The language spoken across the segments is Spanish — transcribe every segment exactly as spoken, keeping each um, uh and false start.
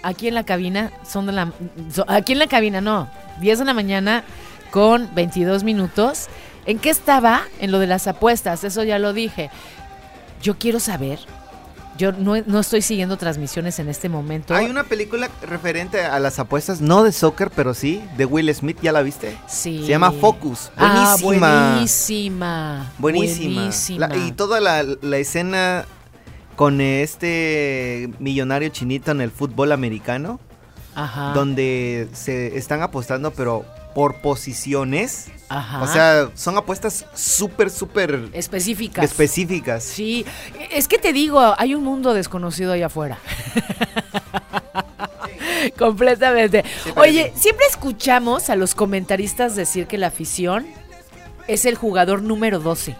aquí en la cabina, son de la, so, aquí en la cabina, no, diez de la mañana con veintidós minutos. ¿En qué estaba? En lo de las apuestas, eso ya lo dije. Yo quiero saber, yo no, no estoy siguiendo transmisiones en este momento. Hay una película referente a las apuestas, no de soccer, pero sí, de Will Smith, ¿ya la viste? Sí. Se llama Focus, Ah, buenísima. buenísima. Buenísima. Buenísima. La- y toda la, la escena con este millonario chinito en el fútbol americano, Ajá. donde se están apostando, pero por posiciones. Ajá. O sea, son apuestas súper, súper específicas. específicas. Sí, es que te digo, hay un mundo desconocido allá afuera. Sí. Completamente. Sí, pero Oye, sí. siempre escuchamos a los comentaristas decir que la afición es el jugador número doce.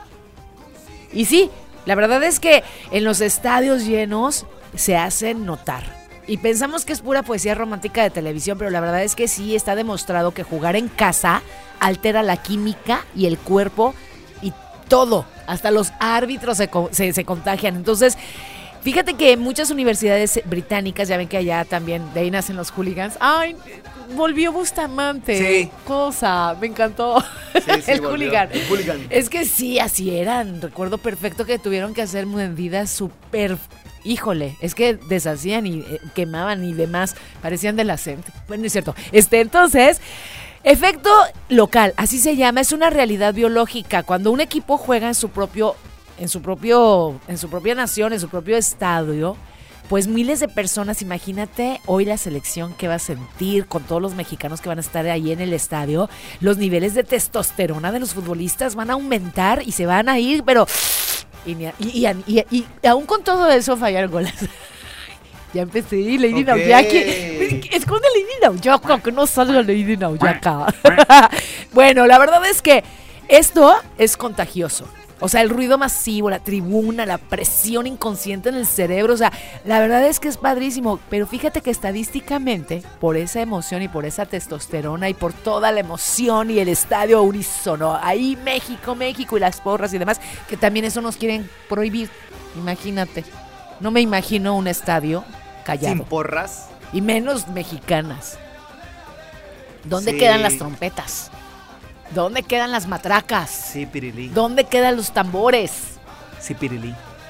Y sí, la verdad es que en los estadios llenos se hacen notar. Y pensamos que es pura poesía romántica de televisión, pero la verdad es que sí está demostrado que jugar en casa altera la química y el cuerpo y todo. Hasta los árbitros se, se, se contagian. Entonces, fíjate que en muchas universidades británicas, ya ven que allá también de ahí nacen los hooligans. ¡Ay! Volvió Bustamante. Sí. Cosa, me encantó. Sí, sí, el volvió. hooligan. El hooligan. Es que sí, así eran. Recuerdo perfecto que tuvieron que hacer medidas súper... Híjole, es que deshacían y eh, quemaban y demás, parecían de la C E N T. Bueno, no es cierto. Este, entonces, efecto local, así se llama, es una realidad biológica. Cuando un equipo juega en su propio, en su propio, en su propia nación, en su propio estadio, pues miles de personas, imagínate hoy la selección que va a sentir con todos los mexicanos que van a estar ahí en el estadio, los niveles de testosterona de los futbolistas van a aumentar y se van a ir, pero... Y, y, y, y, y, y aún con todo eso fallaron goles. Ya empecé, Lady Okay. Nauyaki. Esconde Lady Nauyaka, que no salga Lady Nauyaka. Bueno, la verdad es que esto es contagioso. O sea, el ruido masivo, la tribuna, la presión inconsciente en el cerebro, o sea, la verdad es que es padrísimo, pero fíjate que estadísticamente, por esa emoción y por esa testosterona y por toda la emoción y el estadio unísono, ahí México, México y las porras y demás, que también eso nos quieren prohibir, imagínate. No me imagino un estadio callado. Sin porras. Y menos mexicanas. ¿Dónde Sí. quedan las trompetas? ¿Dónde quedan las matracas? Sí, pirilí. ¿Dónde quedan los tambores? Sí, pirilí.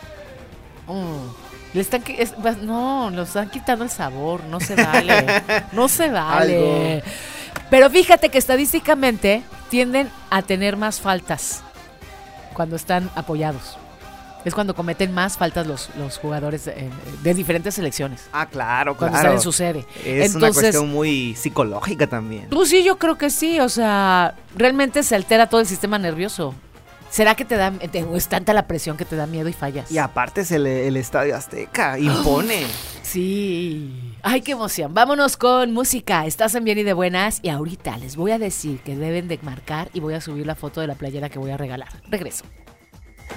Mm. Le están qui- es- no, los están quitando el sabor, no se vale, no se vale. Algo. Pero fíjate que estadísticamente tienden a tener más faltas cuando están apoyados. Es cuando cometen más faltas los, los jugadores de, de diferentes selecciones. Ah, claro, Cuando claro. están en su sede. Es una Entonces, cuestión muy psicológica también. pues sí, yo creo que sí, o sea, realmente se altera todo el sistema nervioso. ¿Será que te da, te, es tanta la presión que te da miedo y fallas? Y aparte es el, el Estadio Azteca, impone. Sí. Ay, qué emoción. Vámonos con música. Estás en Bien y de Buenas y ahorita les voy a decir que deben de marcar y voy a subir la foto de la playera que voy a regalar. Regreso.